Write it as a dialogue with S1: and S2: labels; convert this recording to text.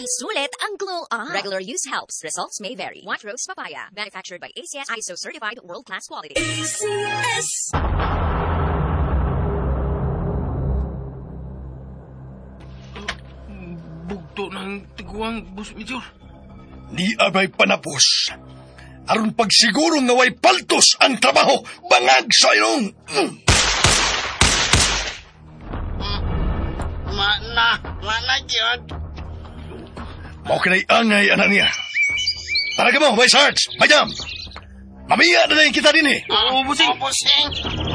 S1: isulit ang glow up. Regular use helps. Results may vary. White Rose Papaya. Manufactured by ACS ISO certified world-class quality. ACS!
S2: Bugto ng tiguang, Boss Major.
S3: Di abay panapos. Aron pagsiguro nga way paltos ang trabaho, bangag sa inong...
S4: Mana yun?
S3: Mao kinay-angay, anak niya. Talaga mo, Vice Sarge, Madam. Mamaya na lang kita din eh.
S2: Oo, Busing.
S4: Busing.